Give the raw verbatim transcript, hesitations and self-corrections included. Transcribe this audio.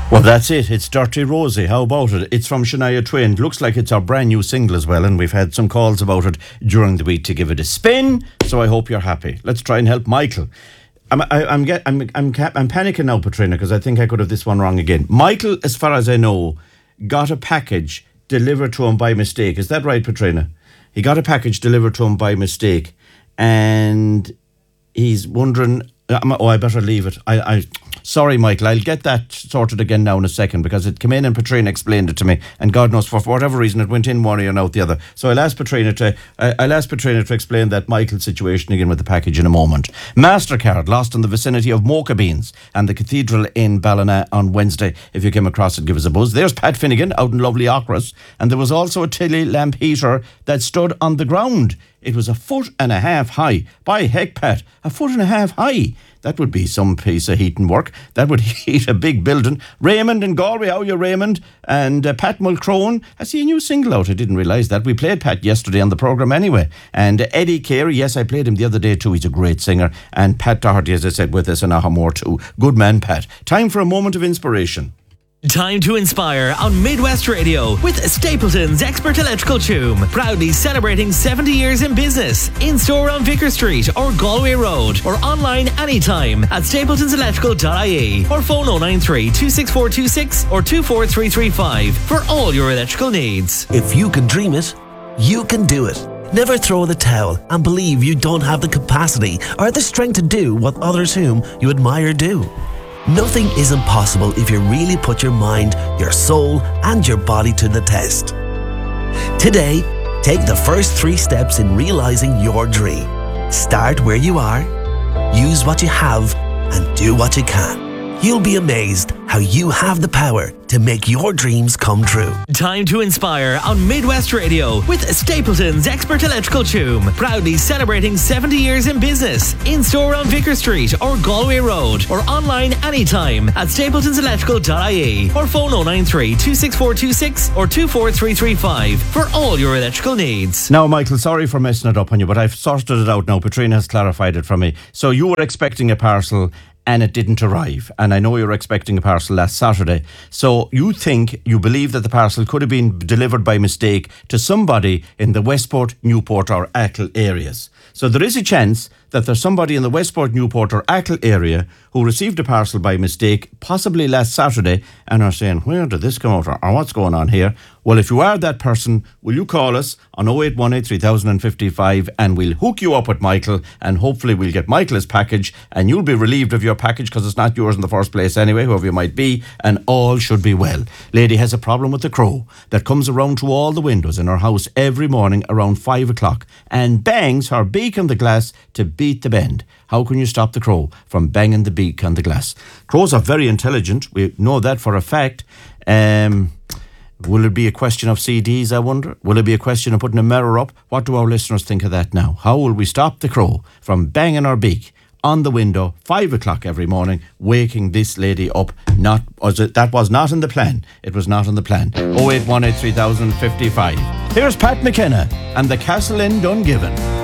Well, that's it. It's Dirty Rosie. How about it? It's from Shania Twain. Looks like it's our brand new single as well, and we've had some calls about it during the week to give it a spin. So I hope you're happy. Let's try and help Michael. I'm I, I'm get I'm I'm I'm panicking now, Patrina, because I think I could have this one wrong again. Michael, as far as I know, got a package delivered to him by mistake. Is that right, Patrina? He got a package delivered to him by mistake, and he's wondering. Oh, I better leave it. I, I, sorry, Michael. I'll get that sorted again now in a second, because it came in and Patrina explained it to me, and God knows for whatever reason it went in one ear and out the other. So I'll ask Patrina to uh, I'll ask Patrina to explain that Michael situation again with the package in a moment. Mastercard lost in the vicinity of Mocha Beans and the Cathedral in Ballina on Wednesday. If you came across it, give us a buzz. There's Pat Finnegan out in lovely Ochras, and there was also a Tilly lamp heater that stood on the ground. It was a foot and a half high. By heck, Pat, a foot and a half high. That would be some piece of heating work. That would heat a big building. Raymond in Galway, how are you, Raymond? And uh, Pat Mulcrone, I see a new single out. I didn't realise that. We played Pat yesterday on the programme anyway. And uh, Eddie Carey, yes, I played him the other day too. He's a great singer. And Pat Doherty, as I said, with us, and Ahamore too. Good man, Pat. Time for a moment of inspiration. Time to inspire on Midwest Radio with Stapleton's Expert Electrical Tune. Proudly celebrating seventy years in business. In store on Vicar Street or Galway Road, or online anytime at stapletons electrical dot I E, or phone oh nine three, two six four two six or two four three three five for all your electrical needs. If you can dream it, you can do it. Never throw the towel and believe you don't have the capacity or the strength to do what others whom you admire do. Nothing is impossible if you really put your mind, your soul, and your body to the test. Today, take the first three steps in realizing your dream. Start where you are, use what you have, and do what you can. You'll be amazed how you have the power to make your dreams come true. Time to inspire on Midwest Radio with Stapleton's Expert Electrical Tune. Proudly celebrating seventy years in business. In store on Vicar Street or Galway Road, or online anytime at stapletons electrical dot I E, or phone oh nine three, two six four two six or two four three three five for all your electrical needs. Now, Michael, sorry for messing it up on you, but I've sorted it out now. Patrina has clarified it for me. So you were expecting a parcel and it didn't arrive. And I know you were expecting a parcel last Saturday. So you think, you believe that the parcel could have been delivered by mistake to somebody in the Westport, Newport or Achill areas. So there is a chance that there's somebody in the Westport, Newport or Achill area who received a parcel by mistake, possibly last Saturday, and are saying, where did this come out, or, or what's going on here? Well, if you are that person, will you call us on oh eight one eight, three thousand fifty-five, and we'll hook you up with Michael, and hopefully we'll get Michael his package, and you'll be relieved of your package because it's not yours in the first place anyway, whoever you might be, and all should be well. Lady has a problem with the crow that comes around to all the windows in her house every morning around five o'clock and bangs her beak on the glass to beat the bend. How can you stop the crow from banging the beak on the glass? Crows are very intelligent. We know that for a fact. Um, will it be a question of C Ds, I wonder? Will it be a question of putting a mirror up? What do our listeners think of that now? How will we stop the crow from banging her beak on the window, five o'clock every morning, waking this lady up? Not was it, that was not in the plan. It was not in the plan. oh eight one eight, three thousand fifty-five. Here's Pat McKenna and the Castle in Dungiven.